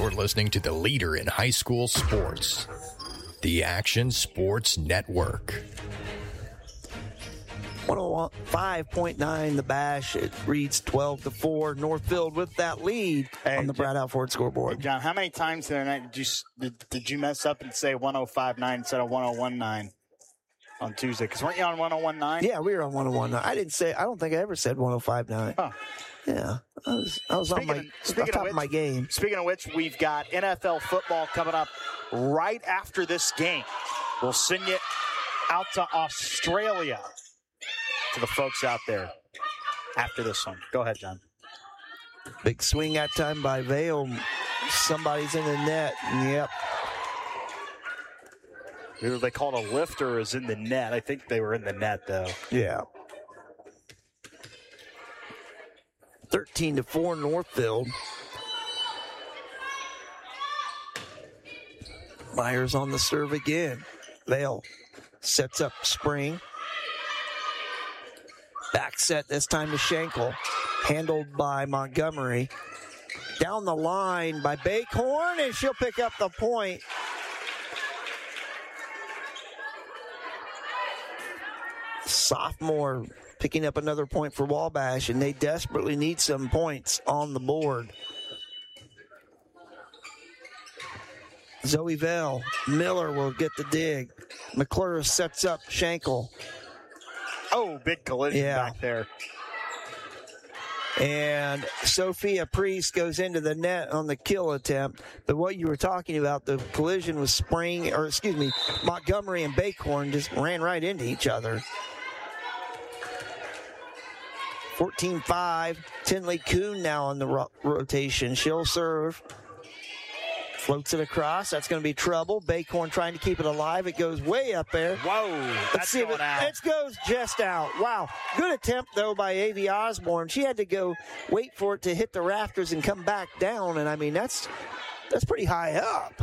You're listening to the leader in high school sports, the Action Sports Network. 105.9 the Bash. It reads 12-4. Northfield with that lead on the Brad Alford scoreboard. Hey, John, how many times tonight did you mess up and say 105.9 instead of 101.9 on Tuesday? Because weren't you on 101.9? Yeah, we were on 101.9. I don't think I ever said 105.9. Huh. Yeah, I was on top of my game. Speaking of which, we've got NFL football coming up right after this game. We'll send you out to Australia to the folks out there after this one. Go ahead, John. Big swing that time by Vale. Somebody's in the net. Yep. Either they called a lifter is in the net. I think they were in the net, though. Yeah. 13-4 Northfield. Myers on the serve again. Vale sets up Spring. Back set this time to Schenkel. Handled by Montgomery. Down the line by Bakhorn, and she'll pick up the point. Sophomore picking up another point for Wabash, and they desperately need some points on the board. Zoe Vale. Miller will get the dig. McClure sets up Schenkel. Oh, big collision back there. And Sophia Priest goes into the net on the kill attempt. But what you were talking about, the collision was Montgomery and Bakhorn just ran right into each other. 14-5. Tinley Kuhn now on the rotation. She'll serve. Floats it across. That's going to be trouble. Bakhorn trying to keep it alive. It goes way up there. Whoa. Let's see if it goes just out. Wow. Good attempt, though, by A.V. Osborne. She had to go wait for it to hit the rafters and come back down. And, I mean, that's pretty high up.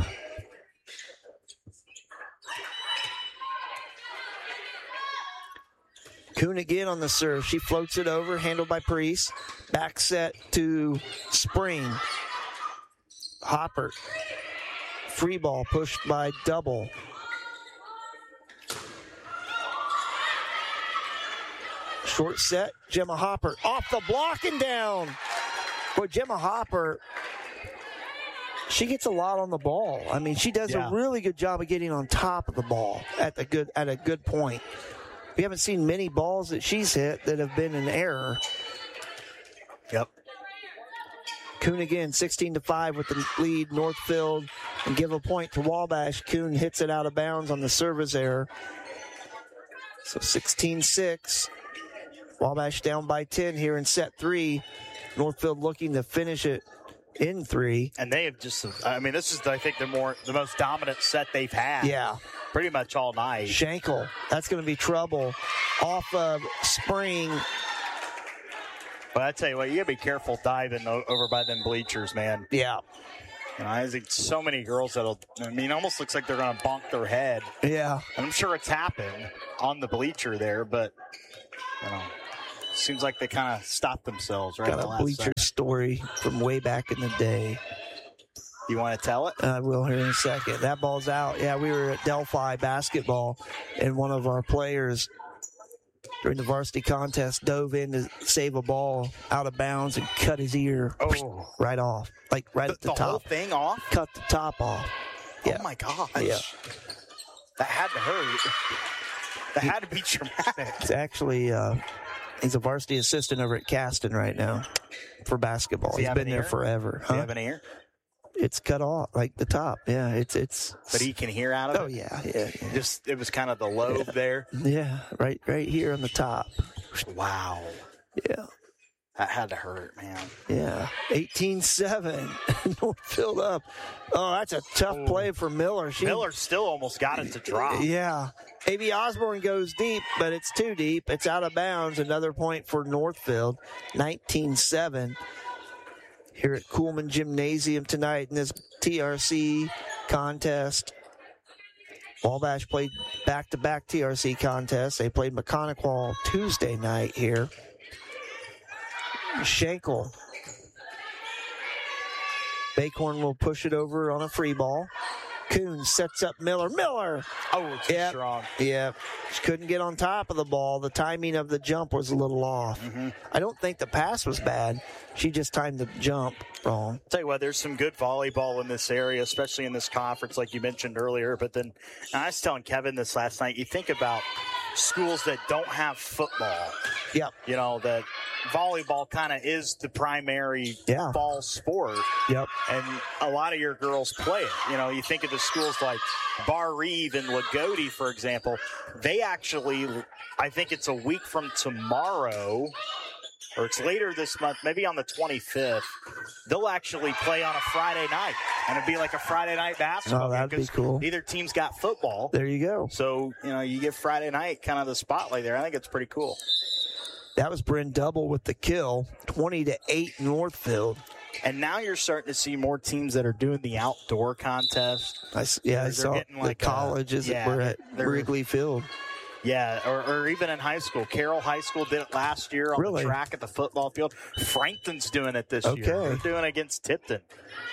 Kuhn again on the serve. She floats it over, handled by Priest. Back set to Spring. Hopper. Free ball pushed by Double. Short set. Gemma Hopper off the block and down. Boy, Gemma Hopper, she gets a lot on the ball. I mean, she does a really good job of getting on top of the ball at a good point. We haven't seen many balls that she's hit that have been in error. Yep. Kuhn again, 16-5 with the lead. Northfield and give a point to Wabash. Kuhn hits it out of bounds on the service error. So 16-6. Wabash down by 10 here in set 3. Northfield looking to finish it in 3. And they have just, I mean, this is, I think, the most dominant set they've had. Yeah. Pretty much all night. Schenkel, that's going to be trouble. Off of Spring. But I tell you what, you got to be careful diving over by them bleachers, man. Yeah. You know, I think so many girls almost looks like they're going to bonk their head. Yeah. And I'm sure it's happened on the bleacher there, but, seems like they kind of stopped themselves right Got at the a last bleacher second. story from way back in the day. You want to tell it? I will here in a second. That ball's out. Yeah, we were at Delphi basketball, and one of our players during the varsity contest dove in to save a ball out of bounds and cut his ear right off, like right at the top. The whole thing off? Cut the top off. Yeah. Oh, my gosh. Yeah. That had to hurt. That had to be traumatic. It's actually, he's a varsity assistant over at Caston right now for basketball. He's been there forever. Does he have an ear? It's cut off, like the top. Yeah, it's. But he can hear out of it? Oh, yeah. Just, it was kind of the lobe there? Yeah, right here on the top. Wow. Yeah. That had to hurt, man. Yeah. 18-7. Northfield up. Oh, that's a tough play for Miller. Miller still almost got it to drop. Yeah. A.V. Osborne goes deep, but it's too deep. It's out of bounds. Another point for Northfield. 19-7. Here at Kuhlman Gymnasium tonight in this TRC contest. Wabash played back-to-back TRC contests. They played Mechanical Tuesday night here. Schenkel Bakhorn will push it over on a free ball. Coons sets up Miller. Miller! Oh, too strong. Yeah. She couldn't get on top of the ball. The timing of the jump was a little off. Mm-hmm. I don't think the pass was bad. She just timed the jump wrong. Tell you what, there's some good volleyball in this area, especially in this conference, like you mentioned earlier. But then, I was telling Kevin this last night, you think about schools that don't have football. Yep. You know, that volleyball kind of is the primary fall sport. Yep. And a lot of your girls play it. You know, you think of the schools like Bar Reeve and Lagodi, for example. They actually, I think it's a week from tomorrow, or it's later this month, maybe on the 25th, they'll actually play on a Friday night. And it'd be like a Friday night basketball. Oh, that'd be cool. Neither team's got football. There you go. So, you know, you give Friday night kind of the spotlight there. I think it's pretty cool. That was Bryn Double with the kill, 20-8 Northfield. And now you're starting to see more teams that are doing the outdoor contest. I saw the colleges that were at Wrigley Field. Yeah, or even in high school. Carroll High School did it last year on the track at the football field. Franklin's doing it this year. They're doing it against Tipton.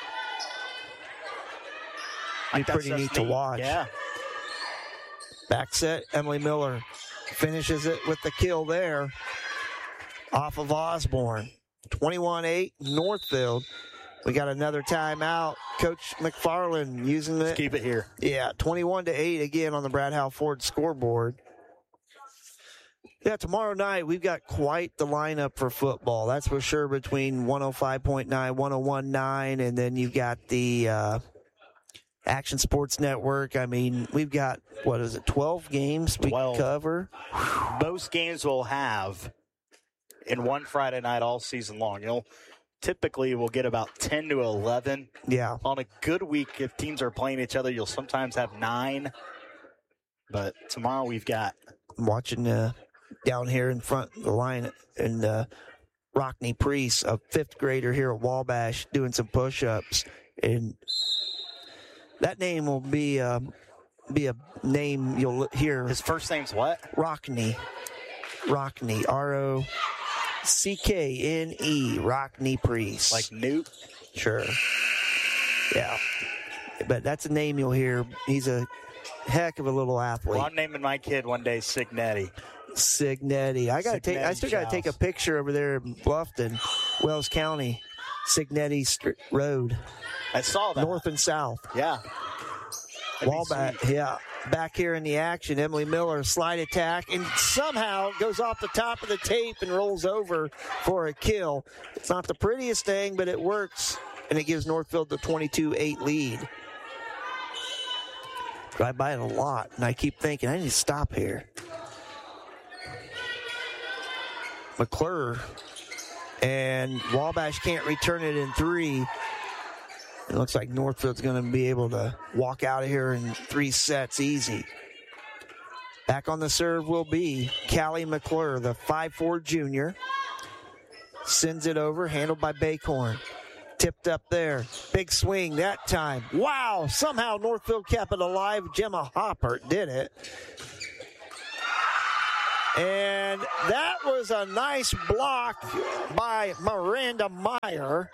Be pretty neat to watch. Yeah. Back set, Emily Miller finishes it with the kill there off of Osborne. 21-8 Northfield. We got another timeout. Coach McFarland using it. Let's keep it here. Yeah, 21-8 again on the Brad Howe Ford scoreboard. Yeah, tomorrow night we've got quite the lineup for football. That's for sure, between 105.9, 101.9, and then you've got the Action Sports Network. I mean, we've got, 12 games we cover? Most games we'll have in one Friday night all season long. Typically we'll get about 10 to 11. Yeah. On a good week, if teams are playing each other, you'll sometimes have 9. But tomorrow we've got... I'm watching down here in front of the line, and Rockney Priest, a 5th grader here at Wabash, doing some push-ups. And that name will be a name you'll hear. His first name's what? Rockney, R-O-C-K-N-E, Rockney Priest. Like Newt? Sure. Yeah. But that's a name you'll hear. He's a heck of a little athlete. Well, I'm naming my kid one day Signetti. I still got to take a picture over there in Bluffton, Wells County, Signetti Road. I saw that. North and south. Yeah. Wabash, yeah. Back here in the action, Emily Miller, slide attack, and somehow goes off the top of the tape and rolls over for a kill. It's not the prettiest thing, but it works, and it gives Northfield the 22-8 lead. Drive by it a lot, and I keep thinking, I need to stop here. McClure, and Wabash can't return it in 3. It looks like Northfield's going to be able to walk out of here in 3 sets easy. Back on the serve will be Callie McClure, the 5'4 junior. Sends it over, handled by Bakhorn. Tipped up there. Big swing that time. Wow, somehow Northfield kept it alive. Gemma Hoppert did it. And that was a nice block by Miranda Meyer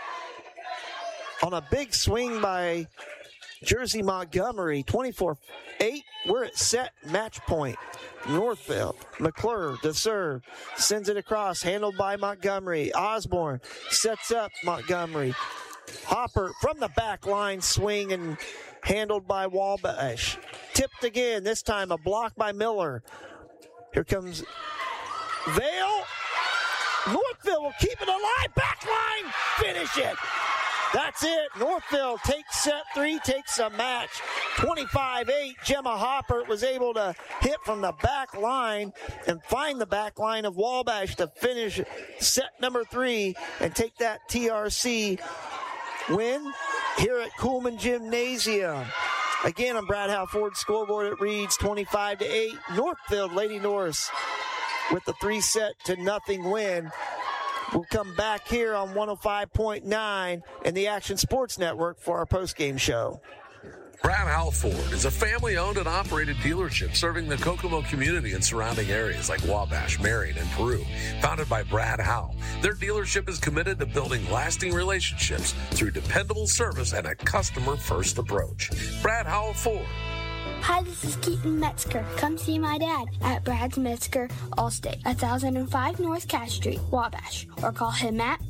on a big swing by Jersey Montgomery. 24-8. We're at set match point. Northfield. McClure to serve. Sends it across. Handled by Montgomery. Osborne sets up Montgomery. Hopper from the back line swing and handled by Wabash. Tipped again. This time a block by Miller. Here comes Vale. Northfield will keep it alive. Back line. Finish it. That's it. Northfield takes set 3, takes a match. 25-8. Gemma Hopper was able to hit from the back line and find the back line of Wabash to finish set number 3 and take that TRC win here at Kuhlman Gymnasium. Again, on Brad Howe Ford scoreboard, it reads 25-8. Northfield Lady Norse with the 3-0 win. We'll come back here on 105.9 and the Action Sports Network for our postgame show. Brad Howell Ford is a family-owned and operated dealership serving the Kokomo community and surrounding areas like Wabash, Marion, and Peru. Founded by Brad Howell, their dealership is committed to building lasting relationships through dependable service and a customer-first approach. Brad Howell Ford. Hi, this is Keaton Metzger. Come see my dad at Brad's Metzger Allstate, 1005 North Cass Street, Wabash, or call him at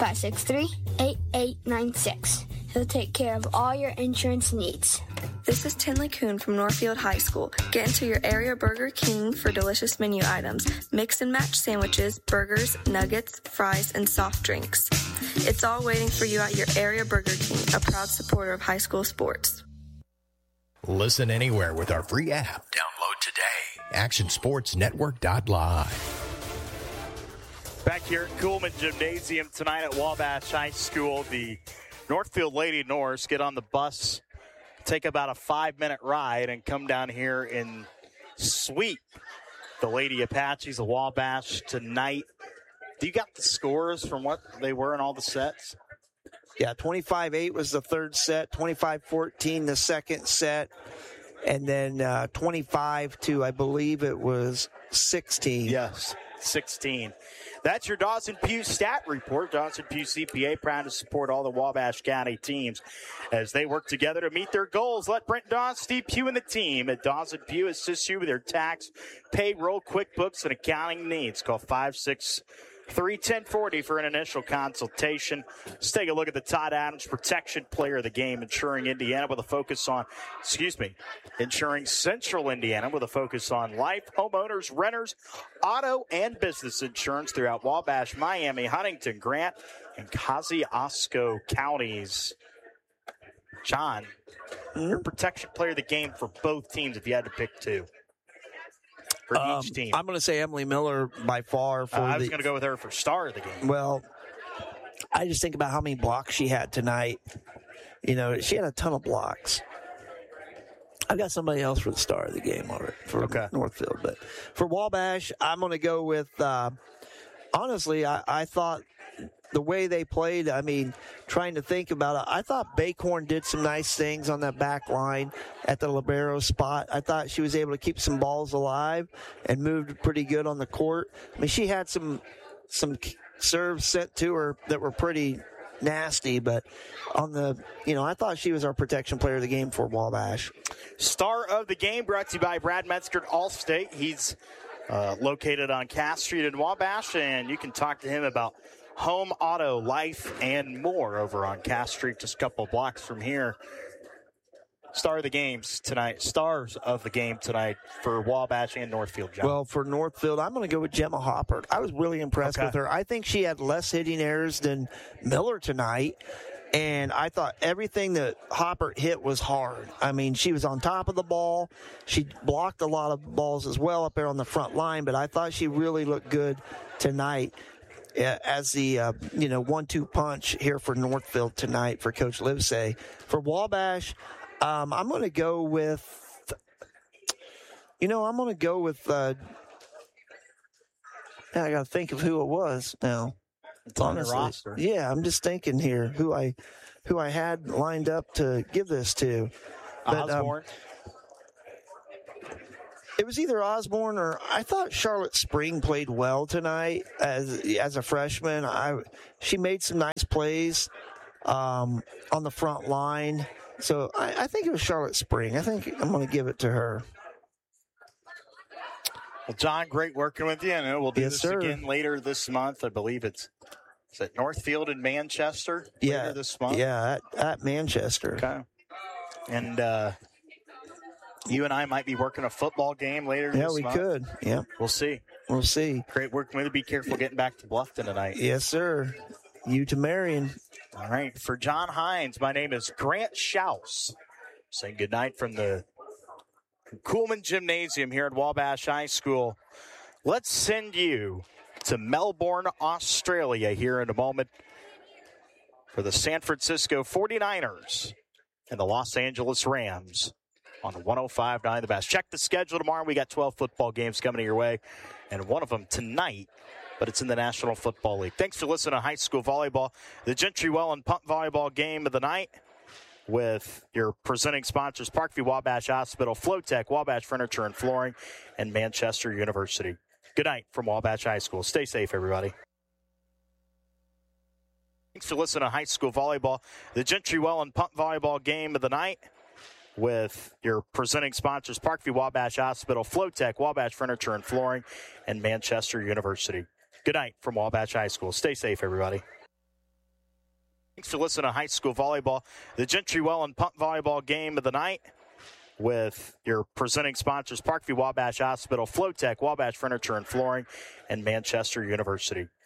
563-8896. He'll take care of all your insurance needs. This is Tinley Kuhn from Northfield High School. Get into your area Burger King for delicious menu items, mix and match sandwiches, burgers, nuggets, fries, and soft drinks. It's all waiting for you at your area Burger King, a proud supporter of high school sports. Listen anywhere with our free app. Download today. ActionSportsNetwork.live. Back here at Kuhlman Gymnasium tonight at Wabash High School, the Northfield Lady Norse get on the bus, take about a 5-minute ride, and come down here and sweep the Lady Apaches of Wabash tonight. Do you got the scores from what they were in all the sets? Yeah, 25-8 was the third set, 25-14 the second set, and then 25 I believe it was 16. Yes, 16. That's your Dawson Pugh stat report. Dawson Pugh CPA proud to support all the Wabash County teams as they work together to meet their goals. Let Brent Dawn, Steve Pugh, and the team at Dawson Pugh assist you with your tax, payroll, QuickBooks, and accounting needs. Call 563-1040 for an initial consultation. Let's take a look at the Todd Adams Protection Player of the Game, insuring Central Indiana with a focus on life, homeowners, renters, auto, and business insurance throughout Wabash, Miami, Huntington, Grant, and Kosciuszko counties. John, your Protection Player of the Game for both teams if you had to pick two. For each team. I'm going to say Emily Miller by far. I was going to go with her for star of the game. Well, I just think about how many blocks she had tonight. You know, she had a ton of blocks. I've got somebody else for the star of the game already for Northfield. But for Wabash, I'm going to go with, honestly, I thought the way they played, I mean, trying to think about it, I thought Bakhorn did some nice things on that back line at the libero spot. I thought she was able to keep some balls alive and moved pretty good on the court. I mean, she had some serves sent to her that were pretty nasty, but on the, I thought she was our Protection Player of the Game for Wabash. Star of the game brought to you by Brad Metzger Allstate. He's located on Cass Street in Wabash, and you can talk to him about home, auto, life, and more over on Cass Street, just a couple blocks from here. Stars of the game tonight for Wabash and Northfield, John. Well, for Northfield, I'm going to go with Gemma Hopper. I was really impressed with her. I think she had less hitting errors than Miller tonight, and I thought everything that Hopper hit was hard. I mean, she was on top of the ball. She blocked a lot of balls as well up there on the front line, but I thought she really looked good tonight as the 1-2 punch here for Northfield tonight for Coach Livesay. For Wabash, I'm going to go with, I got to think of who it was now. It's on the roster. Yeah, I'm just thinking here who I had lined up to give this to. But, Osborne. It was either Osborne or I thought Charlotte Spring played well tonight as a freshman. She made some nice plays on the front line. So I think it was Charlotte Spring. I think I'm going to give it to her. Well, John, great working with you. And we'll do this again later this month. I believe it's at Northfield in Manchester later this month? Yeah, at Manchester. Okay. And you and I might be working a football game later this month. Yeah, we could. Yeah. We'll see. We'll see. Great working with you. Be careful getting back to Bluffton tonight. Yes, sir. You to Marion. All right. For John Hines, my name is Grant Schaus. Saying goodnight from the Kuhlman Gymnasium here at Wabash High School. Let's send you to Melbourne, Australia here in a moment for the San Francisco 49ers and the Los Angeles Rams on 105.9 The Best. Check the schedule tomorrow. We got 12 football games coming your way, and one of them tonight, but it's in the National Football League. Thanks for listening to high school volleyball. The Gentry Well and Punt volleyball game of the night with your presenting sponsors, Parkview Wabash Hospital, Flowtech, Wabash Furniture and Flooring, and Manchester University. Good night from Wabash High School. Stay safe, everybody. Thanks for listening to high school volleyball. The Gentry Welland Punt Volleyball game of the night with your presenting sponsors, Parkview Wabash Hospital, Flowtech, Wabash Furniture and Flooring, and Manchester University. Good night from Wabash High School. Stay safe, everybody. Thanks for listening to high school volleyball. The Gentry Welland Punt Volleyball game of the night with your presenting sponsors, Parkview Wabash Hospital, Flowtech, Wabash Furniture and Flooring, and Manchester University.